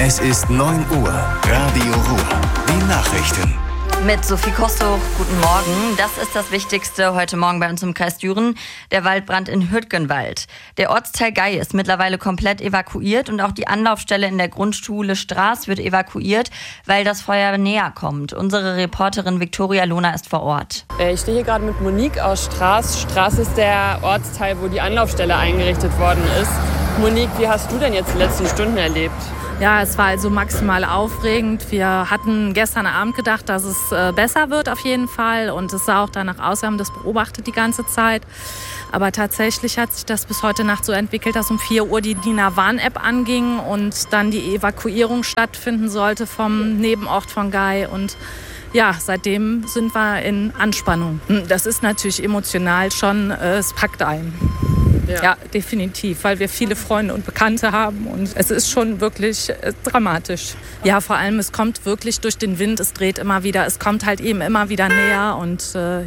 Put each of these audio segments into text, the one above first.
Es ist 9 Uhr. Radio Ruhr. Die Nachrichten. Mit Sophie Kostoch, guten Morgen. Das ist das Wichtigste heute Morgen bei uns im Kreis Düren. Der Waldbrand in Hürtgenwald. Der Ortsteil Gey ist mittlerweile komplett evakuiert und auch die Anlaufstelle in der Grundschule Straß wird evakuiert, weil das Feuer näher kommt. Unsere Reporterin Viktoria Lohner ist vor Ort. Ich stehe hier gerade mit Monique aus Straß. Straß ist der Ortsteil, wo die Anlaufstelle eingerichtet worden ist. Monique, wie hast du denn jetzt die letzten Stunden erlebt? Ja, es war also maximal aufregend. Wir hatten gestern Abend gedacht, dass es besser wird auf jeden Fall. Und es sah auch danach aus, wir haben das beobachtet die ganze Zeit. Aber tatsächlich hat sich das bis heute Nacht so entwickelt, dass um 4 Uhr die DINA-Warn-App anging und dann die Evakuierung stattfinden sollte vom Nebenort von Gey. Und ja, seitdem sind wir in Anspannung. Das ist natürlich emotional schon, es packt ein. Ja, definitiv, weil wir viele Freunde und Bekannte haben und es ist schon wirklich dramatisch. Ja, vor allem, es kommt wirklich durch den Wind, es dreht immer wieder, es kommt halt eben immer wieder näher und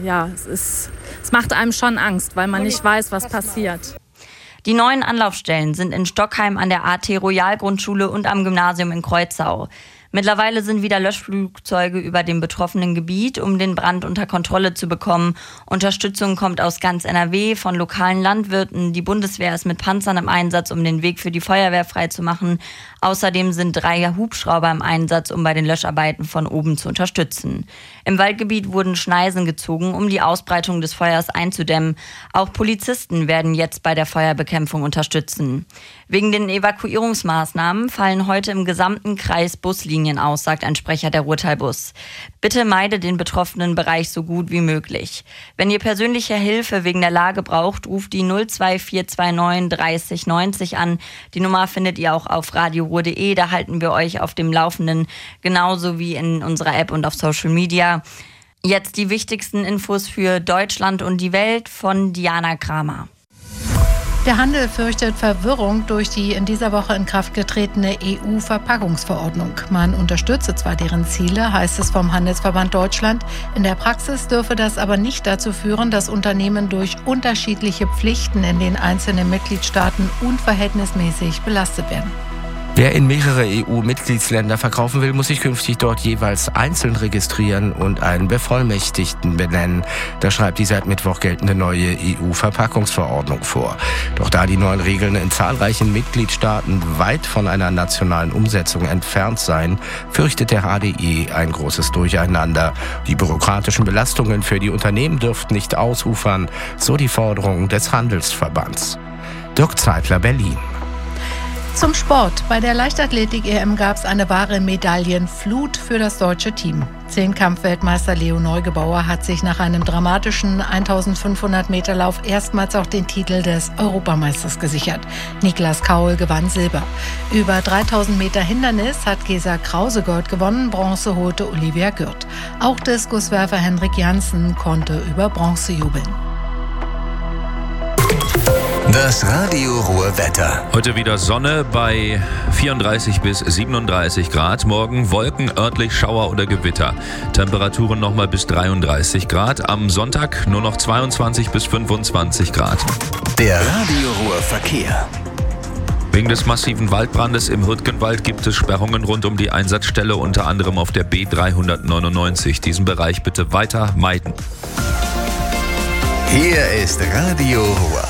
es macht einem schon Angst, weil man nicht weiß, was passiert. Die neuen Anlaufstellen sind in Stockheim an der AT Royal Grundschule und am Gymnasium in Kreuzau. Mittlerweile sind wieder Löschflugzeuge über dem betroffenen Gebiet, um den Brand unter Kontrolle zu bekommen. Unterstützung kommt aus ganz NRW von lokalen Landwirten. Die Bundeswehr ist mit Panzern im Einsatz, um den Weg für die Feuerwehr freizumachen. Außerdem sind 3 Hubschrauber im Einsatz, um bei den Löscharbeiten von oben zu unterstützen. Im Waldgebiet wurden Schneisen gezogen, um die Ausbreitung des Feuers einzudämmen. Auch Polizisten werden jetzt bei der Feuerbekämpfung unterstützen. Wegen den Evakuierungsmaßnahmen fallen heute im gesamten Kreis Buslinien aus, sagt ein Sprecher der Ruhrtalbus. Bitte meide den betroffenen Bereich so gut wie möglich. Wenn ihr persönliche Hilfe wegen der Lage braucht, ruft die 02429 30 90 an. Die Nummer findet ihr auch auf radioruhr.de. Da halten wir euch auf dem Laufenden, genauso wie in unserer App und auf Social Media. Jetzt die wichtigsten Infos für Deutschland und die Welt von Diana Kramer. Der Handel fürchtet Verwirrung durch die in dieser Woche in Kraft getretene EU-Verpackungsverordnung. Man unterstütze zwar deren Ziele, heißt es vom Handelsverband Deutschland. In der Praxis dürfe das aber nicht dazu führen, dass Unternehmen durch unterschiedliche Pflichten in den einzelnen Mitgliedstaaten unverhältnismäßig belastet werden. Wer in mehrere EU-Mitgliedsländer verkaufen will, muss sich künftig dort jeweils einzeln registrieren und einen Bevollmächtigten benennen. Das schreibt die seit Mittwoch geltende neue EU-Verpackungsverordnung vor. Doch da die neuen Regeln in zahlreichen Mitgliedstaaten weit von einer nationalen Umsetzung entfernt seien, fürchtet der HDE ein großes Durcheinander. Die bürokratischen Belastungen für die Unternehmen dürften nicht ausufern, so die Forderung des Handelsverbands. Dirk Zeitler, Berlin. Zum Sport. Bei der Leichtathletik-EM gab es eine wahre Medaillenflut für das deutsche Team. 10-Kampf-Weltmeister Leo Neugebauer hat sich nach einem dramatischen 1500-Meter-Lauf erstmals auch den Titel des Europameisters gesichert. Niklas Kaul gewann Silber. Über 3000 Meter Hindernis hat Gesa Krause Gold gewonnen, Bronze holte Olivia Gürt. Auch Diskuswerfer Henrik Janssen konnte über Bronze jubeln. Das Radio Ruhr Wetter. Heute wieder Sonne bei 34 bis 37 Grad. Morgen Wolken, örtlich Schauer oder Gewitter. Temperaturen nochmal bis 33 Grad. Am Sonntag nur noch 22 bis 25 Grad. Der Radio Ruhr Verkehr. Wegen des massiven Waldbrandes im Hürtgenwald gibt es Sperrungen rund um die Einsatzstelle, unter anderem auf der B399. Diesen Bereich bitte weiter meiden. Hier ist Radio Ruhr.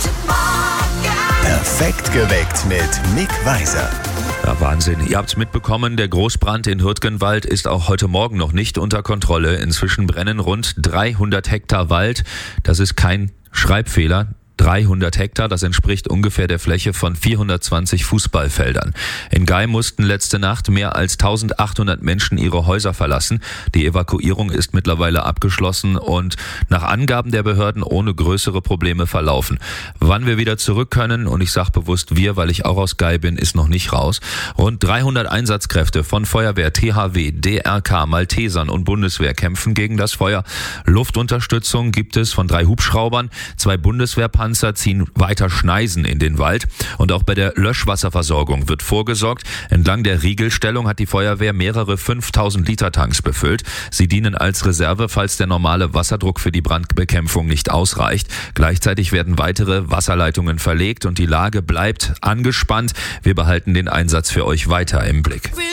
Perfekt geweckt mit Mick Weiser. Ja, Wahnsinn. Ihr habt's mitbekommen, der Großbrand in Hürtgenwald ist auch heute Morgen noch nicht unter Kontrolle. Inzwischen brennen rund 300 Hektar Wald. Das ist kein Schreibfehler. 300 Hektar, das entspricht ungefähr der Fläche von 420 Fußballfeldern. In Gey mussten letzte Nacht mehr als 1800 Menschen ihre Häuser verlassen. Die Evakuierung ist mittlerweile abgeschlossen und nach Angaben der Behörden ohne größere Probleme verlaufen. Wann wir wieder zurück können, und ich sage bewusst wir, weil ich auch aus Gey bin, ist noch nicht raus. Rund 300 Einsatzkräfte von Feuerwehr, THW, DRK, Maltesern und Bundeswehr kämpfen gegen das Feuer. Luftunterstützung gibt es von 3 Hubschraubern, 2 Bundeswehrpanzern Feuerwehrpanzer ziehen weiter Schneisen in den Wald. Und auch bei der Löschwasserversorgung wird vorgesorgt. Entlang der Riegelstellung hat die Feuerwehr mehrere 5000 Liter Tanks befüllt. Sie dienen als Reserve, falls der normale Wasserdruck für die Brandbekämpfung nicht ausreicht. Gleichzeitig werden weitere Wasserleitungen verlegt und die Lage bleibt angespannt. Wir behalten den Einsatz für euch weiter im Blick.